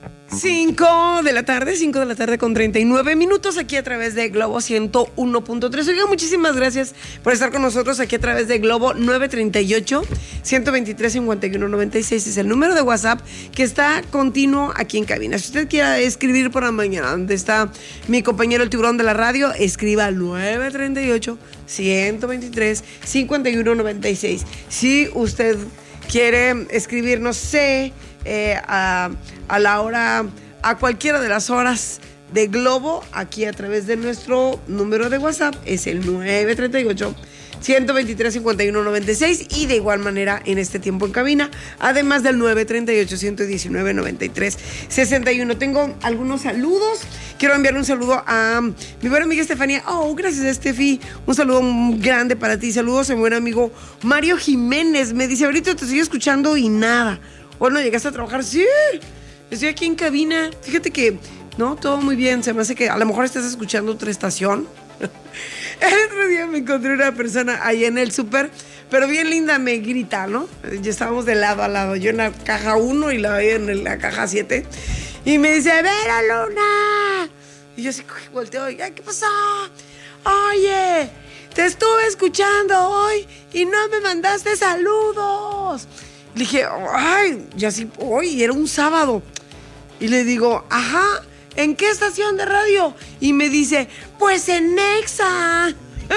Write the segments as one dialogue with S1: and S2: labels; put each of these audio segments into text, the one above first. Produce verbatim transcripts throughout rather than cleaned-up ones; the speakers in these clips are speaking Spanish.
S1: cinco de la tarde, cinco de la tarde con treinta y nueve minutos aquí a través de Globo ciento uno punto tres. Oiga, muchísimas gracias por estar con nosotros aquí a través de Globo. Nueve treinta y ocho, ciento veintitrés, cincuenta y uno noventa y seis es el número de WhatsApp que está continuo aquí en cabina. Si usted quiere escribir por la mañana, donde está mi compañero el tiburón de la radio, escriba al nueve treinta y ocho, ciento veintitrés, cincuenta y uno noventa y seis. Si usted quiere escribir, no sé, eh, a, a la hora, a cualquiera de las horas de Globo, aquí a través de nuestro número de WhatsApp, es el nueve treinta y ocho, ciento veintitrés, cincuenta y uno noventa y seis, y de igual manera en este tiempo en cabina, además del nueve treinta y ocho, ciento diecinueve, noventa y tres, sesenta y uno. Tengo algunos saludos. Quiero enviarle un saludo a mi buena amiga Estefanía. Oh, gracias, Estefi. Un saludo grande para ti. Saludos a mi buen amigo Mario Jiménez. Me dice, ahorita te estoy escuchando y nada. Bueno, ¿llegaste a trabajar? Sí, estoy aquí en cabina. Fíjate que, no, todo muy bien. Se me hace que a lo mejor estás escuchando otra estación. El otro día me encontré una persona ahí en el súper, pero bien linda, me grita, ¿no? Ya estábamos de lado a lado. Yo en la caja uno y la veía en la caja siete. Y me dice, ¡Vera Luna! Y yo así volteo y, ¿qué pasó? Oye, te estuve escuchando hoy y no me mandaste saludos. Le dije, ay, y así, hoy era un sábado. Y le digo, ajá, ¿en qué estación de radio? Y me dice, pues en Nexa.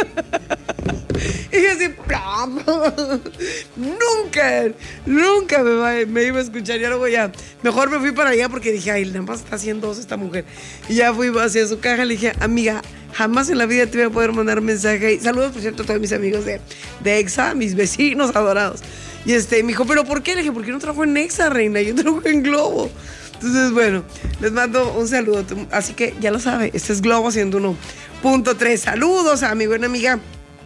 S1: Y yo así, nunca, nunca me, va, me iba a escuchar. Y luego ya, mejor me fui para allá porque dije, ay, nada más está haciendo dos esta mujer. Y ya fui hacia su caja, le dije, amiga, jamás en la vida te voy a poder mandar mensaje. Y saludos, por cierto, a todos mis amigos de, de Exa, mis vecinos adorados. Y este, me dijo, ¿pero por qué? Le dije, porque no trabajo en Exa, reina, yo trabajo en Globo. Entonces, bueno, les mando un saludo. Así que ya lo sabe, este es Globo ciento uno punto tres. Saludos a mi buena amiga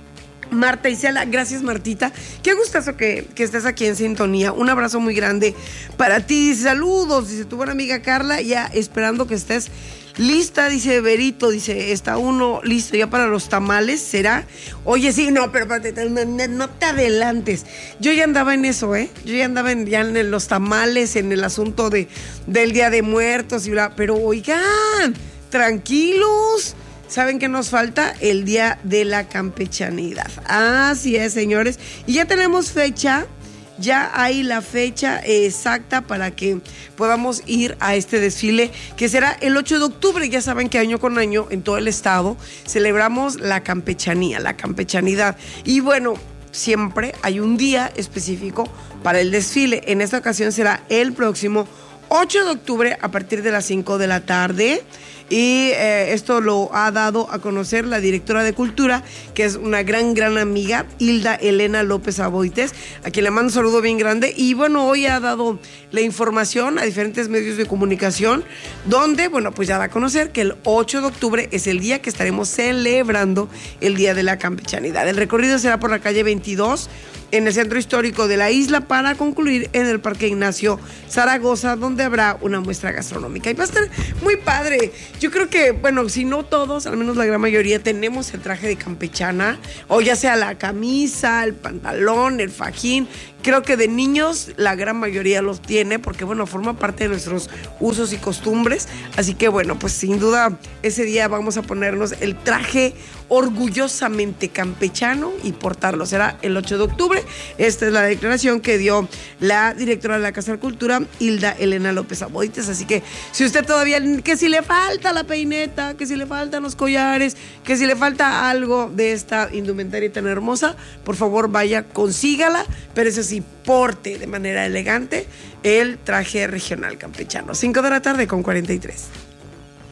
S1: Marta Isela. Gracias, Martita. Qué gustazo que, que estés aquí en sintonía. Un abrazo muy grande para ti. Dice, saludos, dice tu buena amiga Carla, ya esperando que estés lista, dice Berito, dice, está uno listo ya para los tamales, ¿será? Oye, sí, no, pero espérate, no, no te adelantes. Yo ya andaba en eso, ¿eh? Yo ya andaba en, ya en los tamales, en el asunto de, del Día de Muertos y bla. Pero oigan, tranquilos. ¿Saben qué nos falta? El Día de la Campechanidad. Así es, señores. Y ya tenemos fecha. Ya hay la fecha exacta para que podamos ir a este desfile, que será el ocho de octubre. Ya saben que año con año en todo el estado celebramos la campechanía, la campechanidad. Y bueno, siempre hay un día específico para el desfile. En esta ocasión será el próximo ocho de octubre a partir de las cinco de la tarde. Y eh, esto lo ha dado a conocer la directora de Cultura, que es una gran, gran amiga, Hilda Elena López Aboites, a quien le mando un saludo bien grande. Y bueno, hoy ha dado la información a diferentes medios de comunicación, donde, bueno, pues ya da a conocer que el ocho de octubre es el día que estaremos celebrando el Día de la Campechanidad. El recorrido será por la calle veintidós, en el centro histórico de la isla, para concluir en el Parque Ignacio Zaragoza, donde habrá una muestra gastronómica. Y va a estar muy padre. Yo creo que, bueno, si no todos, al menos la gran mayoría, tenemos el traje de campechana, o ya sea la camisa, el pantalón, el fajín. Creo que de niños la gran mayoría los tiene porque, bueno, forma parte de nuestros usos y costumbres. Así que, bueno, pues sin duda ese día vamos a ponernos el traje orgullosamente campechano y portarlo. Será el ocho de octubre. Esta es la declaración que dio la directora de la Casa de Cultura, Hilda Elena López Aboites. Así que si usted todavía, que si le falta la peineta, que si le faltan los collares, que si le falta algo de esta indumentaria tan hermosa, por favor vaya, consígala, pero eso sí, porte de manera elegante el traje regional campechano. cinco de la tarde con cuarenta y tres.